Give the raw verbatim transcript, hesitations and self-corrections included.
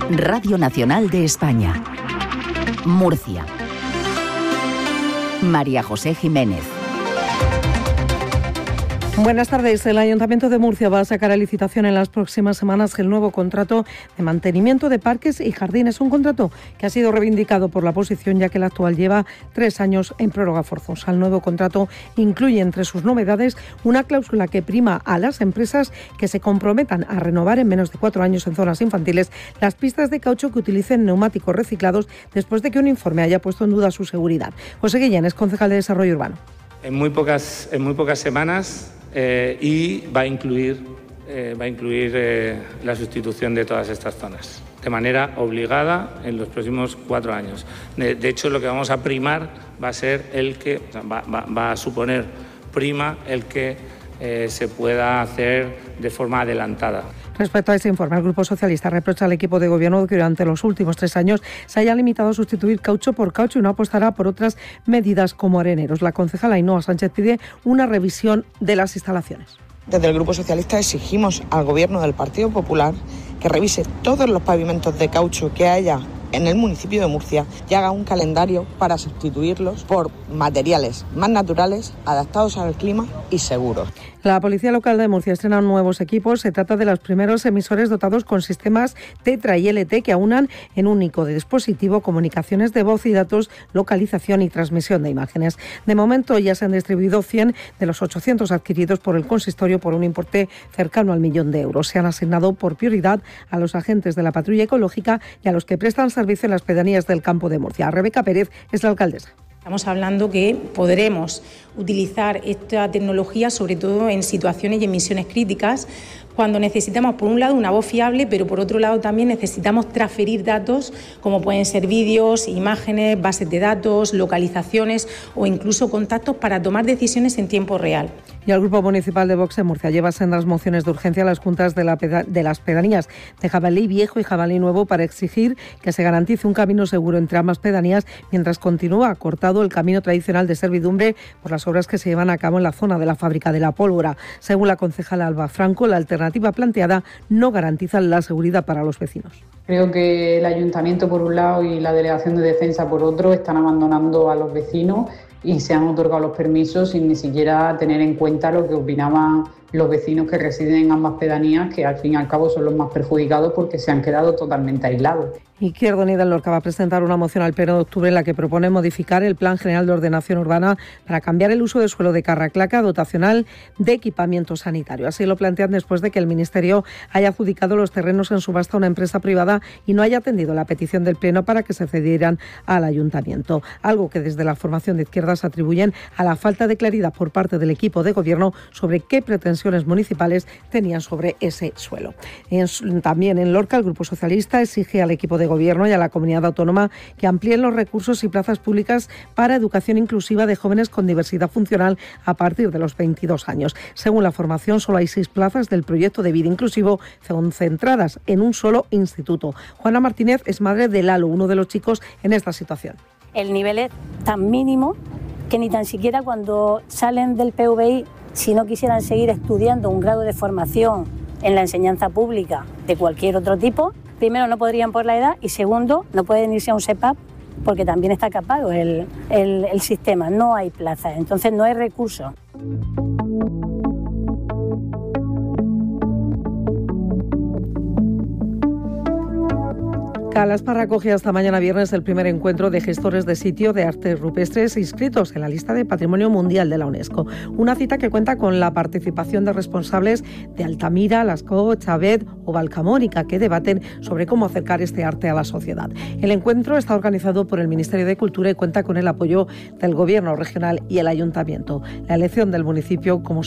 Radio Nacional de España. Murcia. María José Jiménez. Buenas tardes. El Ayuntamiento de Murcia va a sacar a licitación en las próximas semanas el nuevo contrato de mantenimiento de parques y jardines. Un contrato que ha sido reivindicado por la oposición, ya que el actual lleva tres años en prórroga forzosa. El nuevo contrato incluye entre sus novedades una cláusula que prima a las empresas que se comprometan a renovar en menos de cuatro años en zonas infantiles las pistas de caucho que utilicen neumáticos reciclados después de que un informe haya puesto en duda su seguridad. José Guillén es concejal de Desarrollo Urbano. En muy pocas, en muy pocas semanas eh, y va a incluir, eh, va a incluir eh, la sustitución de todas estas zonas de manera obligada en los próximos cuatro años. De, de hecho, lo que vamos a primar va a ser el que, o sea, va, va, va a suponer prima el que eh, se pueda hacer de forma adelantada. Respecto a este informe, el Grupo Socialista reprocha al equipo de gobierno que durante los últimos tres años se haya limitado a sustituir caucho por caucho y no apostará por otras medidas como areneros. La concejala Ainhoa Sánchez pide una revisión de las instalaciones. Desde el Grupo Socialista exigimos al Gobierno del Partido Popular que revise todos los pavimentos de caucho que haya en el municipio de Murcia y haga un calendario para sustituirlos por materiales más naturales, adaptados al clima y seguros. La Policía Local de Murcia estrena nuevos equipos. Se trata de los primeros emisores dotados con sistemas Tetra y L T que aunan en un único dispositivo comunicaciones de voz y datos, localización y transmisión de imágenes. De momento ya se han distribuido cien de los ochocientos adquiridos por el consistorio por un importe cercano al millón de euros. Se han asignado por prioridad a los agentes de la patrulla ecológica y a los que prestan servicio en las pedanías del campo de Murcia. Rebeca Pérez es la alcaldesa. Estamos hablando que podremos utilizar esta tecnología sobre todo en situaciones y en misiones críticas, cuando necesitamos por un lado una voz fiable, pero por otro lado también necesitamos transferir datos como pueden ser vídeos, imágenes, bases de datos, localizaciones o incluso contactos para tomar decisiones en tiempo real. Y el Grupo Municipal de Vox en Murcia lleva sendas mociones de urgencia a las juntas de, la peda- de las pedanías de Jabalí Viejo y Jabalí Nuevo para exigir que se garantice un camino seguro entre ambas pedanías mientras continúa cortado el camino tradicional de servidumbre por las obras que se llevan a cabo en la zona de la fábrica de la pólvora. Según la concejala Alba Franco, la alternativa planteada no garantiza la seguridad para los vecinos. Creo que el Ayuntamiento por un lado y la Delegación de Defensa por otro están abandonando a los vecinos y se han otorgado los permisos sin ni siquiera tener en cuenta lo que opinaban los vecinos que residen en ambas pedanías, que al fin y al cabo son los más perjudicados porque se han quedado totalmente aislados. Izquierda Unida en Lorca va a presentar una moción al Pleno de octubre en la que propone modificar el Plan General de Ordenación Urbana para cambiar el uso de suelo de Carraclaca dotacional de equipamiento sanitario. Así lo plantean después de que el Ministerio haya adjudicado los terrenos en subasta a una empresa privada y no haya atendido la petición del Pleno para que se cedieran al Ayuntamiento. Algo que desde la formación de izquierdas atribuyen a la falta de claridad por parte del equipo de gobierno sobre qué pretensiones municipales tenían sobre ese suelo. En, también en Lorca el Grupo Socialista exige al equipo de Gobierno y a la comunidad autónoma que amplíen los recursos y plazas públicas para educación inclusiva de jóvenes con diversidad funcional a partir de los veintidós años. Según la formación, solo hay seis plazas del proyecto de vida inclusivo concentradas en un solo instituto. Juana Martínez es madre de Lalo, uno de los chicos en esta situación. El nivel es tan mínimo que ni tan siquiera cuando salen del P V I, si no quisieran seguir estudiando un grado de formación en la enseñanza pública de cualquier otro tipo, primero no podrían por la edad y segundo no pueden irse a un S E P A P porque también está capado el, el, el sistema, no hay plaza, entonces no hay recursos. Calasparra acoge hasta mañana viernes el primer encuentro de gestores de sitio de artes rupestres inscritos en la lista de Patrimonio Mundial de la UNESCO. Una cita que cuenta con la participación de responsables de Altamira, Lascaux, Chávez o Valcamónica que debaten sobre cómo acercar este arte a la sociedad. El encuentro está organizado por el Ministerio de Cultura y cuenta con el apoyo del Gobierno regional y el Ayuntamiento. La elección del municipio como